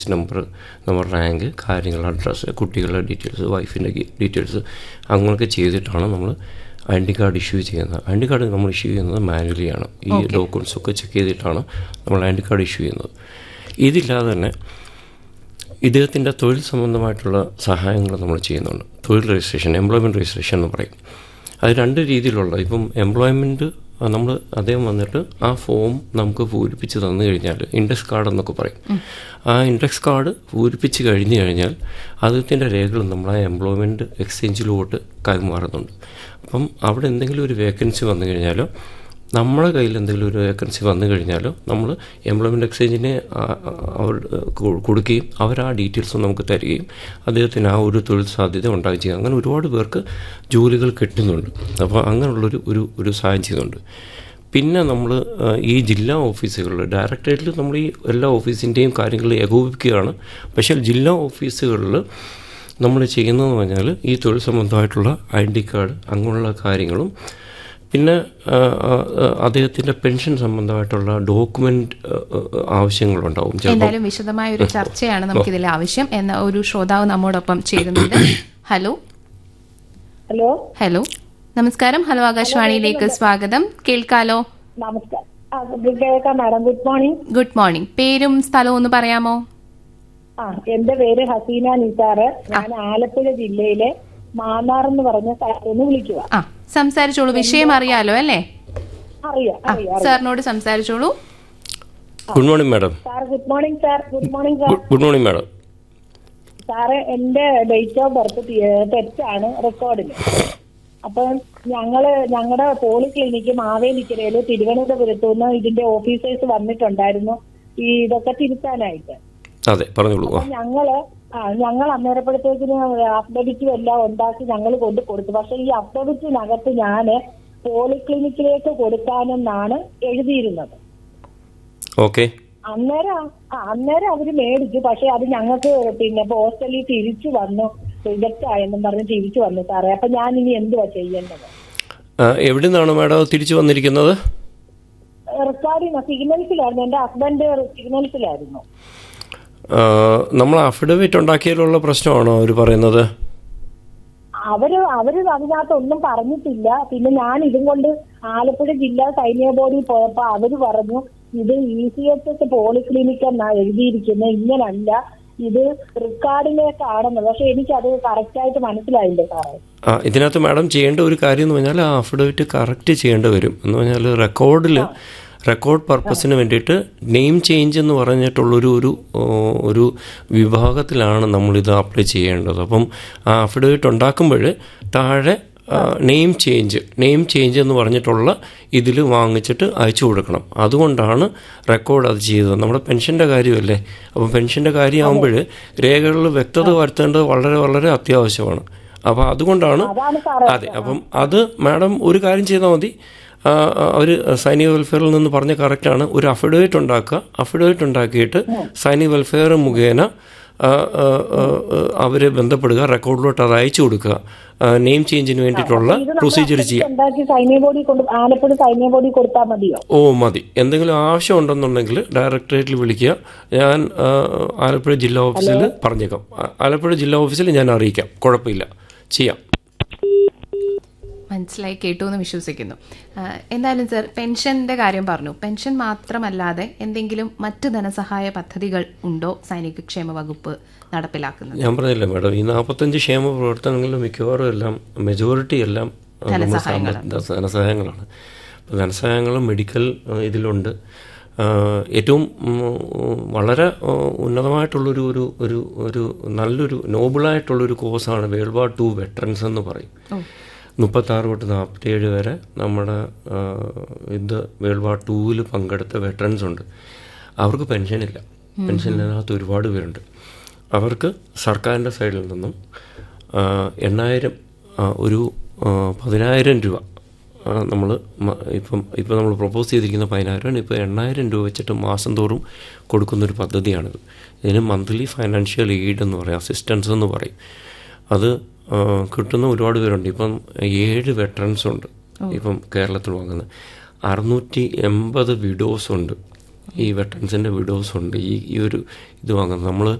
Number, നമ്മുടെ rank, കാര്യങ്ങൾ, address, കുട്ടികളുടെ ഡീറ്റെയിൽസ്, വൈഫിൻ്റെ ഡീറ്റെയിൽസ് അങ്ങനെയൊക്കെ ചെയ്തിട്ടാണ് നമ്മൾ ഐ ഡി കാർഡ് ഇഷ്യൂ ചെയ്യുന്നത്. ഐ ഡി കാർഡ് നമ്മൾ ഇഷ്യൂ ചെയ്യുന്നത് മാനുവലിയാണ്. ഈ ഡോക്യുമെൻറ്റ്സൊക്കെ ചെക്ക് ചെയ്തിട്ടാണ് നമ്മൾ ഐ ഡി കാർഡ് ഇഷ്യൂ ചെയ്യുന്നത്. ഇതില്ലാതെ തന്നെ ഇദ്ദേഹത്തിൻ്റെ തൊഴിൽ സംബന്ധമായിട്ടുള്ള സഹായങ്ങൾ നമ്മൾ ചെയ്യുന്നുണ്ട്. തൊഴിൽ രജിസ്ട്രേഷൻ, എംപ്ലോയ്മെൻറ്റ് രജിസ്ട്രേഷൻ എന്ന് പറയും. അത് രണ്ട് രീതിയിലുള്ള, ഇപ്പം എംപ്ലോയ്മെൻറ്റ് നമ്മൾ അദ്ദേഹം വന്നിട്ട് ആ ഫോം നമുക്ക് പൂരിപ്പിച്ച് തന്നു കഴിഞ്ഞാൽ ഇൻഡെക്സ് കാർഡ് എന്നൊക്കെ പറയും. ആ ഇൻഡെക്സ് കാർഡ് പൂരിപ്പിച്ച് കഴിഞ്ഞ് കഴിഞ്ഞാൽ അദ്ദേഹത്തിൻ്റെ രേഖകൾ നമ്മൾ ആ എംപ്ലോയ്മെൻറ്റ് എക്സ്ചേഞ്ചിലോട്ട് കൈമാറുന്നുണ്ട്. അപ്പം അവിടെ എന്തെങ്കിലും ഒരു വേക്കൻസി വന്നു കഴിഞ്ഞാലോ, നമ്മുടെ കയ്യിൽ എന്തെങ്കിലും ഒരു വേക്കൻസി വന്നു കഴിഞ്ഞാലോ, നമ്മൾ എംപ്ലോയ്മെൻറ്റ് എക്സ്ചേഞ്ചിനെ അവർ കൊടുക്കുകയും അവർ ആ ഡീറ്റെയിൽസ് നമുക്ക് തരികയും അദ്ദേഹത്തിന് ആ ഒരു തൊഴിൽ സാധ്യത ഉണ്ടാക്കി ചെയ്യുക. അങ്ങനെ ഒരുപാട് പേർക്ക് ജോലികൾ കിട്ടുന്നുണ്ട്. അപ്പോൾ അങ്ങനെയുള്ളൊരു ഒരു സഹായം ചെയ്യുന്നുണ്ട്. പിന്നെ നമ്മൾ ഈ ജില്ലാ ഓഫീസുകളിൽ ഡയറക്ടറേറ്റിൽ നമ്മൾ ഈ എല്ലാ ഓഫീസിൻ്റെയും കാര്യങ്ങൾ ഏകോപിപ്പിക്കുകയാണ്. പക്ഷേ ജില്ലാ ഓഫീസുകളിൽ നമ്മൾ ചെയ്യുന്നതെന്ന് പറഞ്ഞാൽ ഈ തൊഴിൽ സംബന്ധമായിട്ടുള്ള ഐ ഡി കാർഡ് അങ്ങനെയുള്ള കാര്യങ്ങളും, പിന്നെ അദ്ദേഹത്തിൻ്റെ പെൻഷൻ സംബന്ധമായിട്ടുള്ള ഡോക്യുമെന്റ് ആവശ്യങ്ങളുണ്ടാവും. എന്തായാലും വിശദമായ ഒരു ചർച്ചയാണ് നമുക്കിതിൽ ആവശ്യം എന്ന ഒരു ശ്രോതാവ് നമ്മോടൊപ്പം ചേരുന്നുണ്ട്. ഹലോ ഹലോ ഹലോ നമസ്കാരം. ഹലോ ആകാശവാണിയിലേക്ക് സ്വാഗതം. കേൾക്കാലോ? കേൾക്കാം madam. Good morning. Good morning. പേരും സ്ഥലവും ഒന്ന് പറയാമോ? എന്റെ പേര് ഹസീന നിസാറ്. ഞാൻ ആലപ്പുഴ ജില്ലയിലെ മാന്നാർ എന്ന് പറഞ്ഞ സ്ഥലത്ത് വിളിക്കുക. സംസാരിച്ചോളൂ. വിഷയം അറിയാലോ അല്ലേ? അറിയാം. സാറിനോട് സംസാരിച്ചോളൂ. Good morning madam. Sir good morning sir. Good morning sir. Good morning madam. Sir എന്റെ ഡേറ്റ് ഓഫ് ബർത്ത് തെറ്റാണ് റെക്കോർഡില്. അപ്പം ഞങ്ങളുടെ പോളിക്ലിനിക്ക് മാവേലിക്കരയില് തിരുവനന്തപുരത്തു നിന്ന് ഇതിന്റെ ഓഫീസേഴ്സ് വന്നിട്ടുണ്ടായിരുന്നു ഈ ഇതൊക്കെ തിരുത്താനായിട്ട്. അതെ, പറഞ്ഞോളൂ. ഞങ്ങൾ അന്നേരപ്പോഴത്തേക്കിന് അഫിഡവിറ്റും എല്ലാം ഉണ്ടാക്കി ഞങ്ങൾ കൊണ്ട് കൊടുത്തു. പക്ഷെ ഈ അഫിഡവിറ്റിനകത്ത് ഞാന് പോളിക്ലിനിക്കിലേക്ക് കൊടുക്കാനെന്നാണ് എഴുതിയിരുന്നത്. ഓക്കെ. അന്നേരം അവര് മേടിച്ചു. പക്ഷെ അത് ഞങ്ങൾക്ക് പിന്നെ പോസ്റ്റലിൽ തിരിച്ചു വന്നു, റിജക്റ്റ് ആയെന്നും പറഞ്ഞ് തിരിച്ചു വന്നു സാറേ. അപ്പൊ ഞാൻ ഇനി എന്തുവാ ചെയ്യേണ്ടത്? എവിടെ നിന്നാണ് മാഡം തിരിച്ചു വന്നിരിക്കുന്നത്? റെക്കോർഡിങ് സിഗ്നൽസിലായിരുന്നു. എന്റെ ഹസ്ബൻഡ് സിഗ്നൽസിലായിരുന്നു. നമ്മൾ അഫിഡവിറ്റ് ഉണ്ടാക്കിയതിലുള്ള പ്രശ്നമാണോ അവർ പറയുന്നത്? അവര് അതിനകത്ത് ഒന്നും പറഞ്ഞിട്ടില്ല. പിന്നെ ഞാൻ ഇതും കൊണ്ട് ആലപ്പുഴ ജില്ലാ സൈനിക ബോർഡിൽ പോയപ്പോ അവര് പറഞ്ഞു ഇത് ECHS പോളിക്ലിനിക് എന്നാ എഴുതിയിരിക്കുന്നത്, ഇങ്ങനല്ല, ഇത് റെക്കോർഡിലേക്കാണെന്ന്. പക്ഷെ എനിക്കത് കറക്റ്റായിട്ട് മനസ്സിലായില്ലേ സാറേ? ഇതിനകത്ത് മാഡം ചെയ്യേണ്ട ഒരു കാര്യം എന്ന് പറഞ്ഞാൽ ആ അഫിഡവിറ്റ് കറക്റ്റ് ചെയ്യേണ്ടി വരും. എന്ന് പറഞ്ഞാൽ റെക്കോർഡ് പർപ്പസിന് വേണ്ടിയിട്ട് നെയിം ചേഞ്ച് എന്ന് പറഞ്ഞിട്ടുള്ളൊരു വിഭാഗത്തിലാണ് നമ്മളിത് അപ്ലൈ ചെയ്യേണ്ടത്. അപ്പം ആ അഫിഡവിറ്റ് ഉണ്ടാക്കുമ്പോൾ താഴെ നെയിം ചേഞ്ച് എന്ന് പറഞ്ഞിട്ടുള്ള ഇതിൽ വാങ്ങിച്ചിട്ട് അയച്ചു കൊടുക്കണം. അതുകൊണ്ടാണ് റെക്കോർഡ് അത് ചെയ്തത്. നമ്മുടെ പെൻഷൻ്റെ കാര്യമല്ലേ. അപ്പം പെൻഷൻ്റെ കാര്യമാകുമ്പോൾ രേഖകളിൽ വ്യക്തത വരുത്തേണ്ടത് വളരെ വളരെ അത്യാവശ്യമാണ്. അപ്പോൾ അതുകൊണ്ടാണ്. അതെ, അപ്പം അത് മാഡം ഒരു കാര്യം ചെയ്താൽ മതി. അവർ സൈനിക വെൽഫെയറിൽ നിന്ന് പറഞ്ഞ കറക്റ്റാണ്. ഒരു അഫിഡവിറ്റ് ഉണ്ടാക്കിയിട്ട് സൈനിക വെൽഫെയർ മുഖേന അവരെ ബന്ധപ്പെടുക, റെക്കോർഡിലോട്ട് അത് അയച്ചു കൊടുക്കുക, നെയിം ചേഞ്ചിന് വേണ്ടിയിട്ടുള്ള പ്രൊസീജിയർ ചെയ്യാം. മതി. എന്തെങ്കിലും ആവശ്യം ഉണ്ടെന്നുണ്ടെങ്കിൽ ഡയറക്ടറേറ്റിൽ വിളിക്കുക. ഞാൻ ആലപ്പുഴ ജില്ലാ ഓഫീസിൽ പറഞ്ഞേക്കാം. ആലപ്പുഴ ജില്ലാ ഓഫീസിൽ ഞാൻ അറിയിക്കാം. കുഴപ്പമില്ല, ചെയ്യാം. മനസ്സിലായി, കേട്ടു എന്ന് വിശ്വസിക്കുന്നു. എന്തായാലും സർ, പെൻഷന്റെ കാര്യം പറഞ്ഞു. പെൻഷൻ മാത്രമല്ലാതെ എന്തെങ്കിലും മറ്റ് ധനസഹായ പദ്ധതികൾ ഉണ്ടോ സൈനിക ക്ഷേമ വകുപ്പ് നടപ്പിലാക്കുന്നത്? ഞാൻ പറഞ്ഞില്ലേ മാഡം, ഈ 45 ക്ഷേമ പ്രവർത്തനങ്ങളിലും മിക്കവാറും എല്ലാം മെജോറിറ്റി എല്ലാം ധനസഹായങ്ങളാണ്. ധനസഹായങ്ങളും മെഡിക്കൽ ഇതിലുണ്ട്. ഏറ്റവും വളരെ ഉന്നതമായിട്ടുള്ളൊരു ഒരു ഒരു നല്ലൊരു നോബിളായിട്ടുള്ളൊരു കോഴ്സാണ് വേൾഡ് വാർ 2 വെറ്ററൻസ് എന്ന് പറയും. 36 തൊട്ട് 47 വരെ നമ്മുടെ വേൾഡ് വാർ 2 പങ്കെടുത്ത വെറ്ററൻസ് ഉണ്ട്. അവർക്ക് പെൻഷനില്ല. പെൻഷനില്ലാത്ത ഒരുപാട് പേരുണ്ട്. അവർക്ക് സർക്കാരിൻ്റെ സൈഡിൽ നിന്നും 8,000 ഒരു 10,000 രൂപ നമ്മൾ ഇപ്പം നമ്മൾ പ്രൊപ്പോസ് ചെയ്തിരിക്കുന്ന 10,000 ഇപ്പോൾ 8,000 രൂപ വെച്ചിട്ട് മാസം തോറും കൊടുക്കുന്നൊരു പദ്ധതിയാണിത്. ഇതിന് മന്ത്ലി ഫൈനാൻഷ്യൽ എയ്ഡ് എന്ന് പറയും, അസിസ്റ്റൻസ് എന്ന് പറയും. അത് കിട്ടുന്ന ഒരുപാട് പേരുണ്ട്. ഇപ്പം 7 വെറ്ററൻസ് ഉണ്ട് ഇപ്പം കേരളത്തിൽ വാങ്ങുന്നത്. 680 വിഡോസ് ഉണ്ട്. ഈ വെറ്ററൻസിൻ്റെ വിഡോസ് ഉണ്ട് ഈ ഒരു ഇത് വാങ്ങുന്നത്. നമ്മൾ